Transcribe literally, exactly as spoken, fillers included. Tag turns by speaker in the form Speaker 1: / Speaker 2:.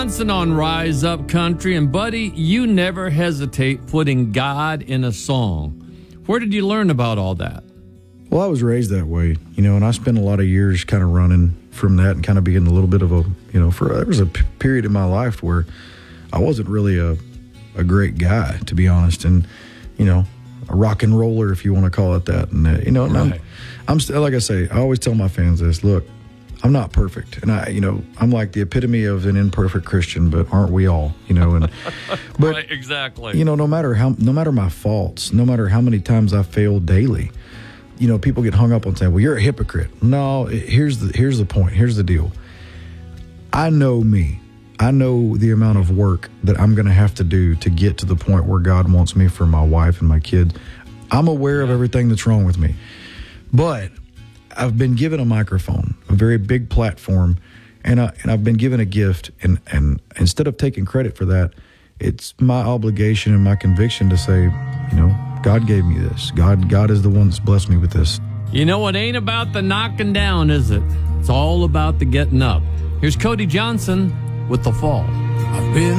Speaker 1: Johnson on Rise Up Country. And, buddy, you never hesitate putting God in a song. Where did you learn about all that?
Speaker 2: Well, I was raised that way, you know, and I spent a lot of years kind of running from that and kind of being a little bit of a, you know, for there was a p- period in my life where I wasn't really a, a great guy, to be honest, and, you know, a rock and roller, if you want to call it that. And, uh, you know, and right. I'm, I'm still, like I say, I always tell my fans this, look, I'm not perfect. And I, you know, I'm like the epitome of an imperfect Christian, but aren't we all, you know, and, but,
Speaker 1: right, exactly.
Speaker 2: You know, no matter how, no matter my faults, no matter how many times I fail daily, you know, people get hung up on saying, well, you're a hypocrite. No, here's the, here's the point. Here's the deal. I know me. I know the amount of work that I'm going to have to do to get to the point where God wants me for my wife and my kids. I'm aware of everything that's wrong with me. But I've been given a microphone, a very big platform, and, I, and I've been given a gift. And, and instead of taking credit for that, it's my obligation and my conviction to say, you know, God gave me this. God, God is the one that's blessed me with this.
Speaker 1: You know, it ain't about the knocking down, is it? It's all about the getting up. Here's Cody Johnson with The Fall.
Speaker 3: I've been